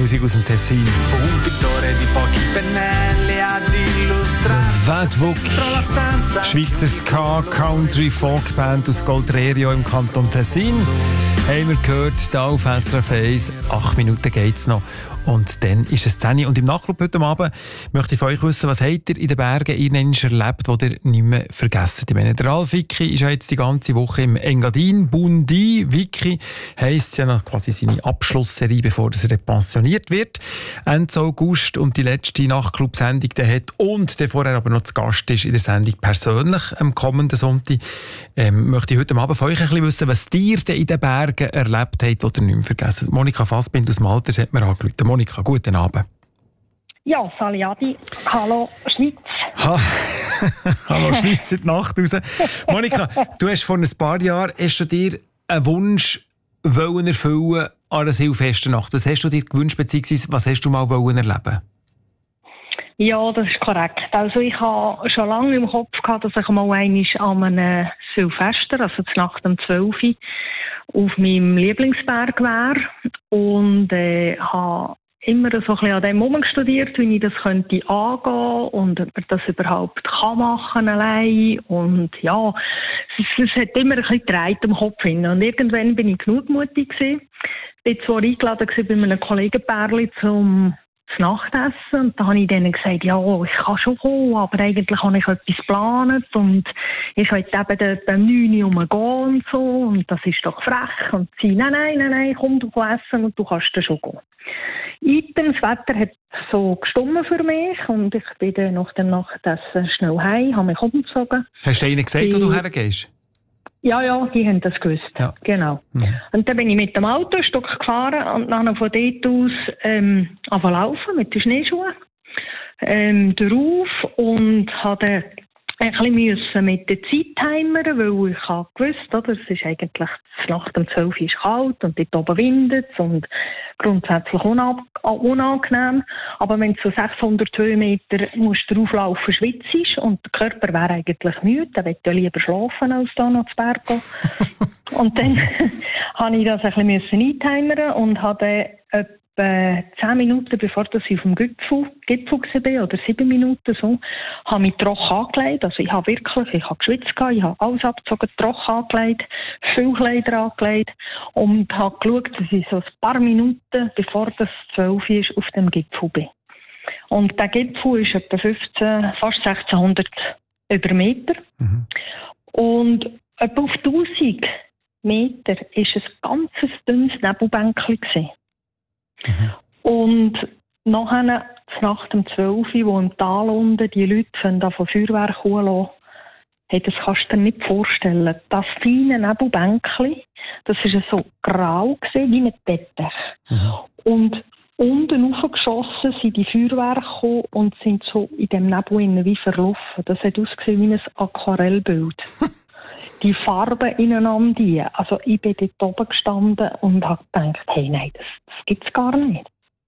Musik aus dem Tessin. Fu un pittore di pochi pennelli ad illustrare. Wedwuck, Schweizer Ska-Country-Folkband aus Goltrerio im Kanton Tessin. Haben wir gehört, hier auf SRF 1. 8 Minuten geht's noch. Und dann ist es 10 Uhr. Und im Nachtclub heute Abend möchte ich von euch wissen, was habt ihr in den Bergen erlebt, was ihr nicht mehr vergessen? Ich meine, der Ralf Wicki ist ja jetzt die ganze Woche im Engadin. Bundi Wicki heisst ja noch quasi seine Abschlussserie, bevor er pensioniert wird. Ende August und die letzte Nachtclub-Sendung hat. Und der vorher aber noch zu Gast ist in der Sendung persönlich am kommenden Sonntag. Möchte ich heute Abend von euch ein bisschen wissen, was ihr denn in den Bergen erlebt habt, was ihr nicht mehr vergessen. Monika Fassbind aus Malta hat mir angerufen. Monika, guten Abend. Ja, Sali Adi. Hallo Schweiz. Hallo Schweiz in die Nacht raus. Monika, du hast vor ein paar Jahren dir einen Wunsch erfüllen an einer Silvesternacht. Was hast du dir gewünscht, beziehungsweise was hast du mal erleben? Ja, das ist korrekt. Also ich habe schon lange im Kopf gehabt, dass ich mal einmal an einem Silvester, also Nacht um 12 Uhr, auf meinem Lieblingsberg wäre und habe immer so ein bisschen an dem herumstudiert, wie ich das könnte angehen und ob man das überhaupt kann machen allein. Und ja, es hat immer ein bisschen gedreht im Kopf hin. Und irgendwann bin ich genugmutig gewesen. Bin zwar eingeladen bei einem Kollegenpärchen zum Nachtessen und da habe ich denen gesagt, ja, ich kann schon kommen, aber eigentlich habe ich etwas geplant und ich will eben dort am 9 Uhr rumgehen und so und das ist doch frech und sie, nein, komm, du kannst essen und du kannst dann schon gehen. Das Wetter hat so gestummen für mich und ich bin dann nach dem Nachtessen schnell heim, habe mich umgezogen. Hast du ihnen gesagt, wo du hergehst? Ja, die haben das gewusst. Ja. Genau. Mhm. Und dann bin ich mit dem Auto ein Stück gefahren und dann von dort aus angefangen laufen mit den Schneeschuhen drauf und hatte ein bisschen mit der Zeit timern, weil ich habe gewusst, oder, es ist eigentlich Nacht um 12 Uhr ist kalt und dort oben windet es und grundsätzlich unangenehm. Aber wenn du so 600 Höhenmeter musst drauflaufen, schwitzt und der Körper wäre eigentlich müde, dann möchte ich lieber schlafen, als da noch zu Berg gehen. Und dann habe ich das ein bisschen eintimern und habe etwa 10 Minuten, bevor ich auf dem Gipfel war, oder 7 Minuten so, habe mich trocken angelegt. Also ich habe geschwitzt, ich habe alles abgezogen, trocken angelegt, viel Kleider angelegt und habe geschaut, dass ich so ein paar Minuten, bevor das 12 ist, auf dem Gipfel bin. Und der Gipfel ist etwa fast 1600 über Meter. Mhm. Und etwa auf 1000 Meter war ein ganz dünnes Nebelbänkchen gewesen. Mhm. Und nachher, Nacht um 12 Uhr, wo im Tal unten die Leute von Feuerwerk holen, das kannst du dir nicht vorstellen. Das feine Nebelbänkchen, das war so grau gewesen, wie ein Teppich. Mhm. Und unten raufgeschossen sind die Feuerwerke gekommen und sind so in dem Nebel wie verlaufen. Das hat ausgesehen wie ein Aquarellbild. Die Farben ineinander. Also ich bin dort oben gestanden und habe gedacht, hey, nein, das gibt es gar nicht.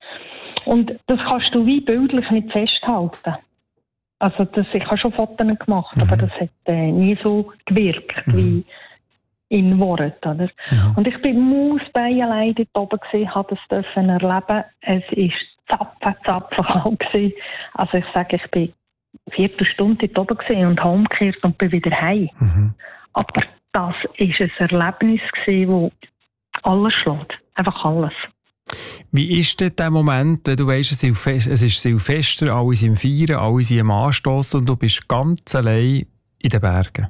Und das kannst du wie bildlich nicht festhalten. Also ich habe schon Fotos gemacht, aber das hat nie so gewirkt wie in Worten. Oder? Ja. Und ich bin Mausbein allein dort oben gewesen, habe das erleben. Es war zapfenkalt gewesen. Also ich sage, ich bin 4 Stunden dort oben gewesen und habe umgekehrt und bin wieder heim. Mhm. Aber das war ein Erlebnis, das alles schlägt. Einfach alles. Wie ist denn der Moment, wenn du weisst, es ist Silvester, alle sind feiern, alle sind am Anstossen und du bist ganz allein in den Bergen?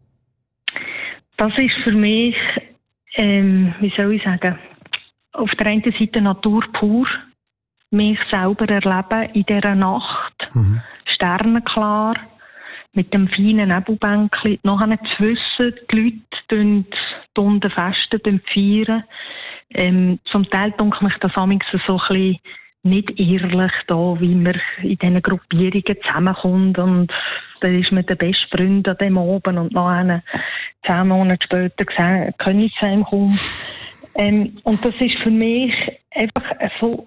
Das ist für mich, wie soll ich sagen, auf der einen Seite Natur pur, mich selber erleben in dieser Nacht, sternenklar, mit dem feinen Nebelbänkchen, nachher zu wissen, die Leute unten festen, feiern. Zum Teil denke ich das manchmal so ein bisschen nicht ehrlich, da, wie man in diesen Gruppierungen zusammenkommt und dann ist man der beste Freund an dem Abend und nachher 10 Monate später können ich zu ihm kommen. Und das ist für mich einfach so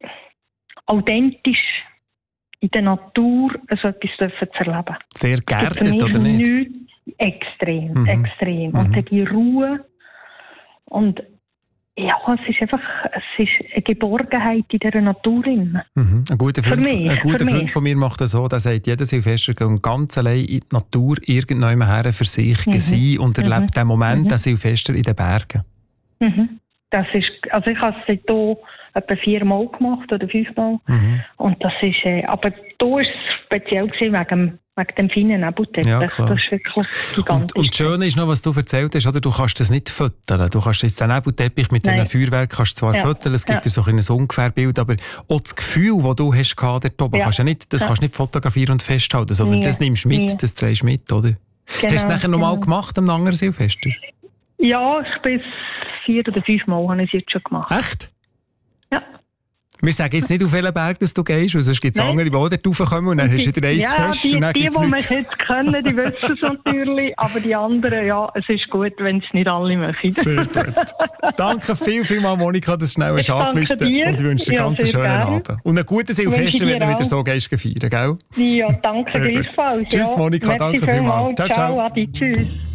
authentisch in der Natur so etwas zu erleben. Sehr geerdet, oder nicht? Extrem. Und die Ruhe. Und Ja, es ist eine Geborgenheit in dieser Natur. Mhm. Ein guter Freund von mir macht das so, der sagt, jeder Silvester geht ganz allein in die Natur irgendwann her für sich sein und erlebt den Moment, den Silvester in den Bergen. Mhm. Das ist, also ich habe es seit hier etwa 4 Mal gemacht oder 5 Mal. Und das ist, aber da war es speziell wegen dem feinen Nebelteppich. Ja, das ist wirklich gigantisch. Und das Schöne ist noch, was du erzählt hast, oder? Du kannst das nicht fotografieren. Du kannst jetzt den Nebelteppich mit diesen Feuerwerken kannst zwar fotografieren, es gibt dir so ein Ungefährbild, aber auch das Gefühl, das du hast dort oben, kannst du nicht fotografieren und festhalten, sondern das nimmst du mit, das drehst du mit, oder? Genau, hast du es nachher nochmal gemacht am anderen Silvester? Ja, ich bin 4 oder 5 Mal habe ich es jetzt schon gemacht. Echt? Ja. Wir sagen jetzt nicht, auf welchen Berg dass du gehst, weil sonst gibt es andere, die auch dort raufkommen und dann hast du wieder eins fest. Die wir jetzt kennen, die wissen es natürlich, aber die anderen, ja, es ist gut, wenn es nicht alle machen. Sehr gut. Danke vielmals, Monika, dass du schnell hast angerufen und ich wünsche dir einen ganz schönen Abend. Und einen guten Silvester, wenn du wieder so gehst feiern, gell? Ja, danke gleichfalls. Tschüss, Monika, danke vielmals. Ciao, Adi, tschüss.